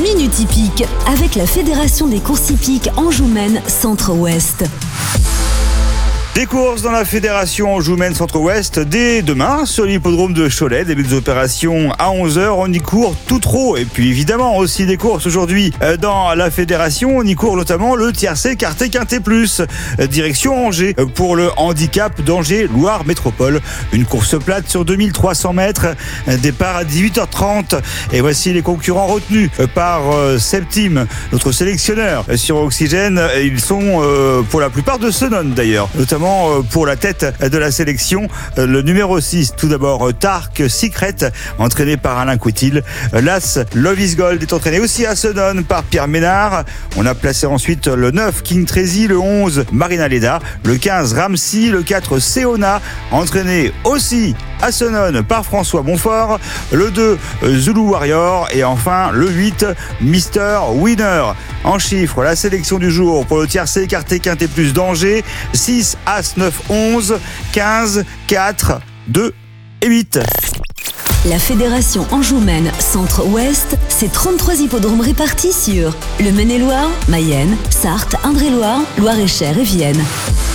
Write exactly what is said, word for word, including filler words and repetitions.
Minute Hippique avec la Fédération des courses hippiques Anjou-Maine Centre-Ouest. Des courses dans la Fédération Anjou-Maine Centre-Ouest dès demain sur l'hippodrome de Cholet. Début des opérations à onze heures. On y court tout trop. Et puis évidemment aussi des courses aujourd'hui dans la Fédération. On y court notamment le tiercé Quartet Quintet Plus. Direction Angers pour le handicap d'Angers Loire Métropole. Une course plate sur deux mille trois cents mètres. Départ à dix-huit heures trente. Et voici les concurrents retenus par Septime, notre sélectionneur sur Oxygène. Ils sont pour la plupart de Senones d'ailleurs, notamment pour la tête de la sélection, le numéro six, tout d'abord Tark Secret, entraîné par Alain Coutil. L'As Love is Gold est entraîné aussi à Senones par Pierre Ménard. On a placé ensuite le neuf King Trazy, le onze Marina Leda, le quinze Ramsey, le quatre Seona, entraîné aussi à Senones par François Bonfort, le deux Zulu Warrior et enfin le huit Mister Winner. En chiffres, la sélection du jour pour le tiercé Quartet Quintet Plus d'Angers, six, As, neuf, onze, quinze, quatre, deux et huit. La Fédération Anjou-Maine Centre-Ouest, c'est trente-trois hippodromes répartis sur le Maine-et-Loire, Mayenne, Sarthe, Indre-et-Loire, Loire-et-Cher et Vienne.